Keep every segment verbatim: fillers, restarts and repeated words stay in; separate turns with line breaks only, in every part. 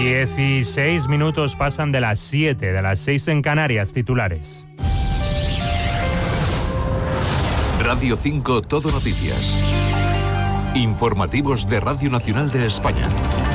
dieciséis minutos pasan de las siete, de las seis en Canarias. Titulares.
Radio cinco Todo Noticias. Informativos de Radio Nacional de España.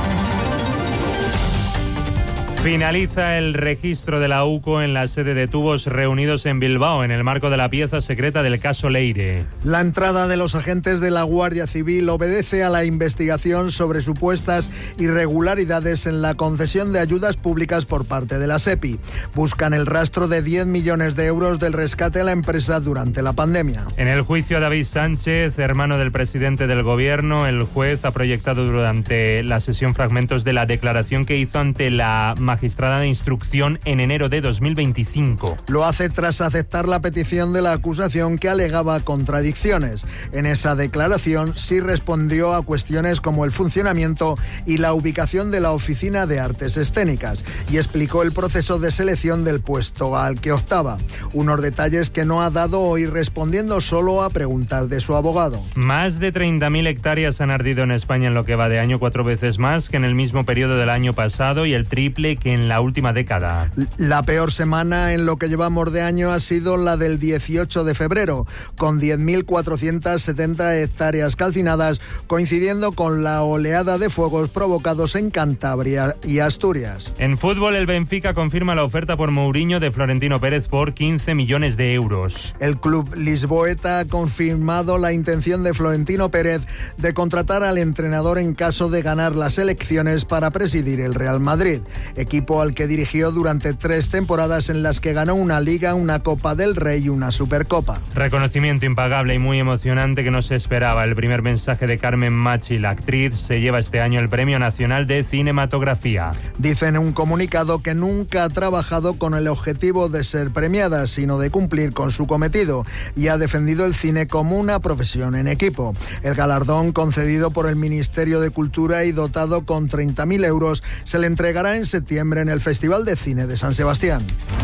Finaliza el registro de la U C O en la sede de Tubos Reunidos en Bilbao en el marco de la pieza secreta del caso Leire.
La entrada de los agentes de la Guardia Civil obedece a la investigación sobre supuestas irregularidades en la concesión de ayudas públicas por parte de la SEPI. Buscan el rastro de diez millones de euros del rescate a la empresa durante la pandemia.
En el juicio a David Sánchez, hermano del presidente del gobierno, el juez ha proyectado durante la sesión fragmentos de la declaración que hizo ante la magistrada de instrucción en enero de dos mil veinticinco.
Lo hace tras aceptar la petición de la acusación que alegaba contradicciones. En esa declaración sí respondió a cuestiones como el funcionamiento y la ubicación de la Oficina de Artes Escénicas y explicó el proceso de selección del puesto al que optaba. Unos detalles que no ha dado hoy respondiendo solo a preguntas de su abogado.
Más de treinta mil hectáreas han ardido en España en lo que va de año, cuatro veces más que en el mismo periodo del año pasado y el triple que en la última década.
La peor semana en lo que llevamos de año ha sido la del dieciocho de febrero, con diez mil cuatrocientas setenta hectáreas calcinadas, coincidiendo con la oleada de fuegos provocados en Cantabria y Asturias.
En fútbol, el Benfica confirma la oferta por Mourinho de Florentino Pérez por quince millones de euros.
El club lisboeta ha confirmado la intención de Florentino Pérez de contratar al entrenador en caso de ganar las elecciones para presidir el Real Madrid, equipo al que dirigió durante tres temporadas en las que ganó una Liga, una Copa del Rey y una Supercopa.
Reconocimiento impagable y muy emocionante que no se esperaba. El primer mensaje de Carmen Machi, la actriz, se lleva este año el Premio Nacional de Cinematografía.
Dice en un comunicado que nunca ha trabajado con el objetivo de ser premiada, sino de cumplir con su cometido, y ha defendido el cine como una profesión en equipo. El galardón, concedido por el Ministerio de Cultura y dotado con treinta mil euros, se le entregará en septiembre en el Festival de Cine de San Sebastián.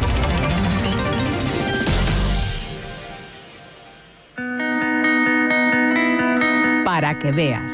Para que veas.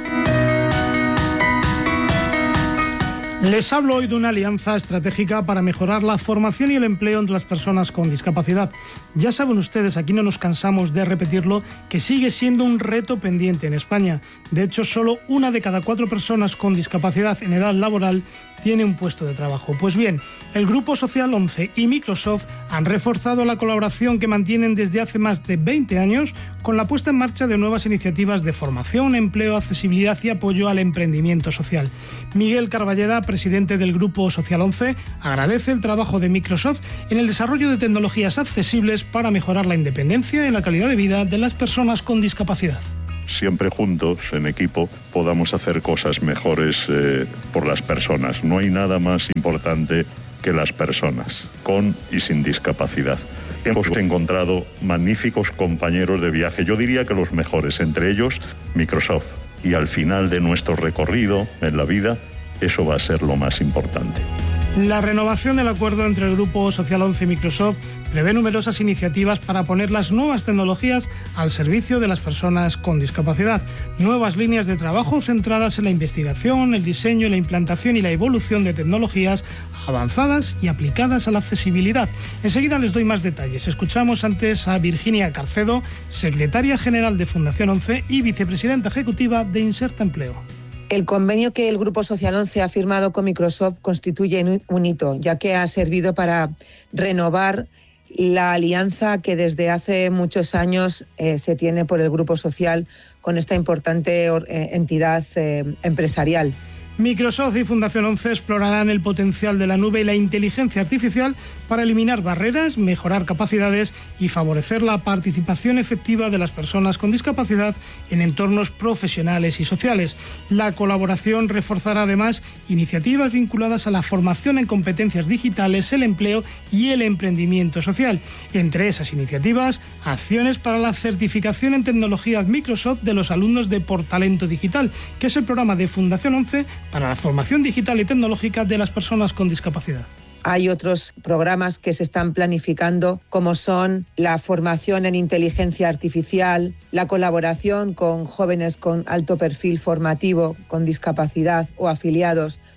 Les hablo hoy de una alianza estratégica para mejorar la formación y el empleo entre las personas con discapacidad. Ya saben ustedes, aquí no nos cansamos de repetirlo, que sigue siendo un reto pendiente en España. De hecho, solo una de cada cuatro personas con discapacidad en edad laboral tiene un puesto de trabajo. Pues bien, el Grupo Social once y Microsoft han reforzado la colaboración que mantienen desde hace más de veinte años con la puesta en marcha de nuevas iniciativas de formación, empleo, accesibilidad y apoyo al emprendimiento social. Miguel Carballeda, presidente del Grupo Social once, agradece el trabajo de Microsoft en el desarrollo de tecnologías accesibles para mejorar la independencia y la calidad de vida de las personas con discapacidad.
Siempre juntos, en equipo, podamos hacer cosas mejores eh, por las personas. No hay nada más importante que las personas, con y sin discapacidad. Hemos encontrado magníficos compañeros de viaje, yo diría que los mejores, entre ellos Microsoft. Y al final de nuestro recorrido en la vida, eso va a ser lo más importante.
La renovación del acuerdo entre el Grupo Social once y Microsoft prevé numerosas iniciativas para poner las nuevas tecnologías al servicio de las personas con discapacidad. Nuevas líneas de trabajo centradas en la investigación, el diseño, la implantación y la evolución de tecnologías avanzadas y aplicadas a la accesibilidad. Enseguida les doy más detalles. Escuchamos antes a Virginia Carcedo, secretaria general de Fundación once y vicepresidenta ejecutiva de Inserta Empleo.
El convenio que el Grupo Social once ha firmado con Microsoft constituye un hito, ya que ha servido para renovar la alianza que desde hace muchos años eh, se tiene por el Grupo Social con esta importante eh, entidad eh, empresarial.
Microsoft y Fundación once explorarán el potencial de la nube y la inteligencia artificial para eliminar barreras, mejorar capacidades y favorecer la participación efectiva de las personas con discapacidad en entornos profesionales y sociales. La colaboración reforzará además iniciativas vinculadas a la formación en competencias digitales, el empleo y el emprendimiento social. Entre esas iniciativas, acciones para la certificación en tecnologías Microsoft de los alumnos de Por Talento Digital, que es el programa de Fundación once para la formación digital y tecnológica de las personas con discapacidad.
Hay otros programas que se están planificando, como son la formación en inteligencia artificial, la colaboración con jóvenes con alto perfil formativo, con discapacidad o afiliados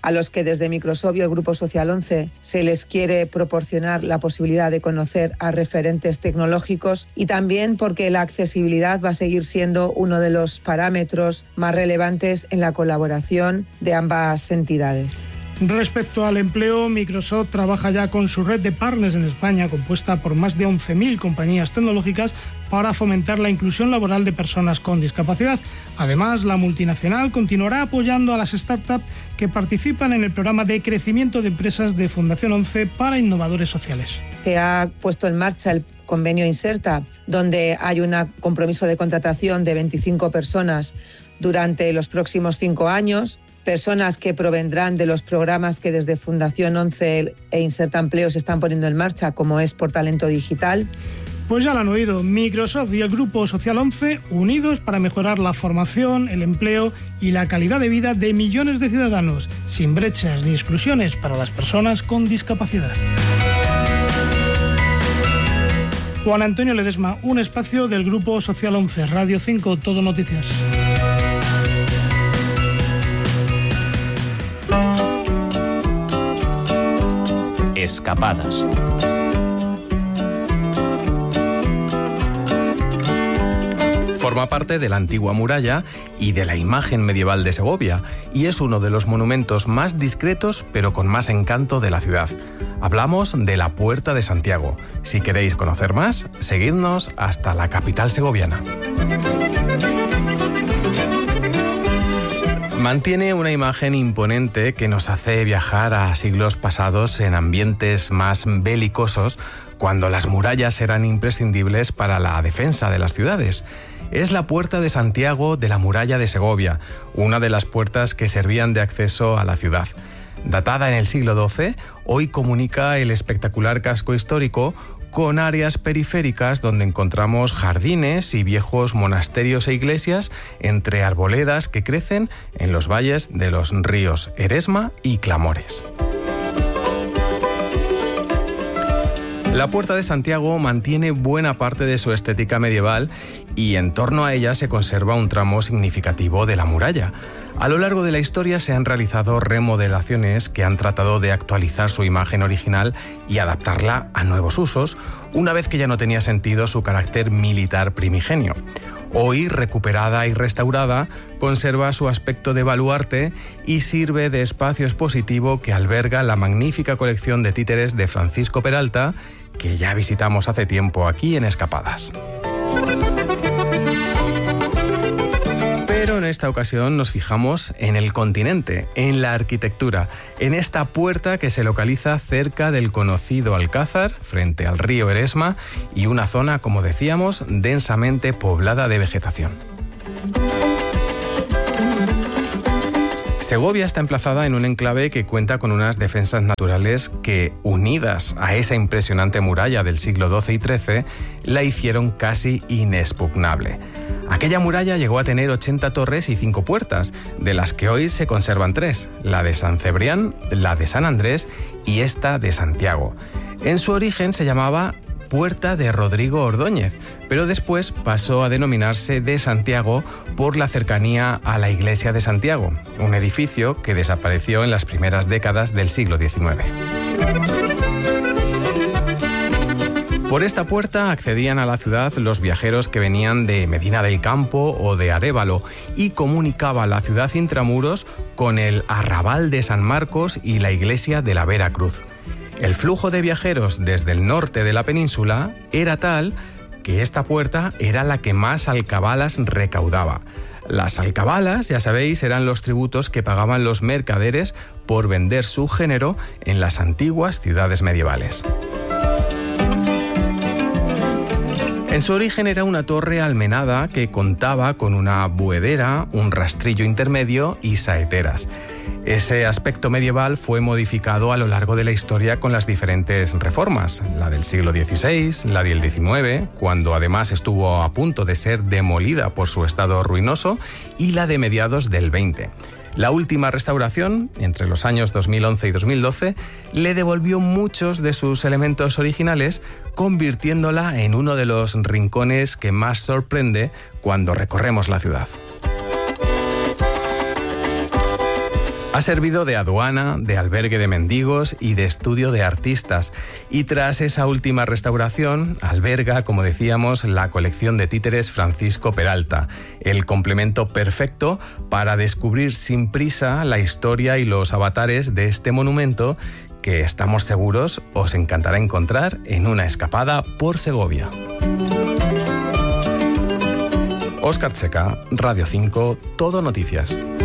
a los que desde Microsoft y el Grupo Social once se les quiere proporcionar la posibilidad de conocer a referentes tecnológicos, y también porque la accesibilidad va a seguir siendo uno de los parámetros más relevantes en la colaboración de ambas entidades.
Respecto al empleo, Microsoft trabaja ya con su red de partners en España, compuesta por más de once mil compañías tecnológicas, para fomentar la inclusión laboral de personas con discapacidad. Además, la multinacional continuará apoyando a las startups que participan en el programa de crecimiento de empresas de Fundación once para innovadores sociales.
Se ha puesto en marcha el convenio Inserta, donde hay un compromiso de contratación de veinticinco personas durante los próximos cinco años. Personas que provendrán de los programas que desde Fundación once e Inserta Empleo se están poniendo en marcha, como es Por Talento Digital.
Pues ya lo han oído, Microsoft y el Grupo Social once unidos para mejorar la formación, el empleo y la calidad de vida de millones de ciudadanos, sin brechas ni exclusiones para las personas con discapacidad. Juan Antonio Ledesma, un espacio del Grupo Social once, Radio cinco, Todo Noticias.
Escapadas. Forma parte de la antigua muralla y de la imagen medieval de Segovia, y es uno de los monumentos más discretos pero con más encanto de la ciudad. Hablamos de la Puerta de Santiago. Si queréis conocer más, seguidnos hasta la capital segoviana. Mantiene una imagen imponente que nos hace viajar a siglos pasados en ambientes más belicosos, cuando las murallas eran imprescindibles para la defensa de las ciudades. Es la Puerta de Santiago de la Muralla de Segovia, una de las puertas que servían de acceso a la ciudad. Datada en el siglo doce, hoy comunica el espectacular casco histórico con áreas periféricas donde encontramos jardines y viejos monasterios e iglesias entre arboledas que crecen en los valles de los ríos Eresma y Clamores. La Puerta de Santiago mantiene buena parte de su estética medieval y en torno a ella se conserva un tramo significativo de la muralla. A lo largo de la historia se han realizado remodelaciones que han tratado de actualizar su imagen original y adaptarla a nuevos usos, una vez que ya no tenía sentido su carácter militar primigenio. Hoy, recuperada y restaurada, conserva su aspecto de baluarte y sirve de espacio expositivo que alberga la magnífica colección de títeres de Francisco Peralta, que ya visitamos hace tiempo aquí en Escapadas. Pero en esta ocasión nos fijamos en el continente, en la arquitectura, en esta puerta que se localiza cerca del conocido Alcázar, frente al río Eresma, y una zona, como decíamos, densamente poblada de vegetación. Segovia está emplazada en un enclave que cuenta con unas defensas naturales que, unidas a esa impresionante muralla del siglo doce y trece, la hicieron casi inexpugnable. Aquella muralla llegó a tener ochenta torres y cinco puertas, de las que hoy se conservan tres, la de San Cebrián, la de San Andrés y esta de Santiago. En su origen se llamaba Puerta de Rodrigo Ordóñez, pero después pasó a denominarse de Santiago por la cercanía a la iglesia de Santiago, un edificio que desapareció en las primeras décadas del siglo diecinueve. Por esta puerta accedían a la ciudad los viajeros que venían de Medina del Campo o de Arévalo y comunicaba la ciudad intramuros con el arrabal de San Marcos y la iglesia de la Vera Cruz. El flujo de viajeros desde el norte de la península era tal que esta puerta era la que más alcabalas recaudaba. Las alcabalas, ya sabéis, eran los tributos que pagaban los mercaderes por vender su género en las antiguas ciudades medievales. En su origen era una torre almenada que contaba con una buhedera, un rastrillo intermedio y saeteras. Ese aspecto medieval fue modificado a lo largo de la historia con las diferentes reformas, la del siglo dieciséis, la del diecinueve, cuando además estuvo a punto de ser demolida por su estado ruinoso, y la de mediados del veinte. La última restauración, entre los años dos mil once y dos mil doce, le devolvió muchos de sus elementos originales, convirtiéndola en uno de los rincones que más sorprende cuando recorremos la ciudad. Ha servido de aduana, de albergue de mendigos y de estudio de artistas. Y tras esa última restauración, alberga, como decíamos, la colección de títeres Francisco Peralta, el complemento perfecto para descubrir sin prisa la historia y los avatares de este monumento que estamos seguros os encantará encontrar en una escapada por Segovia. Óscar Checa, Radio cinco, Todo Noticias.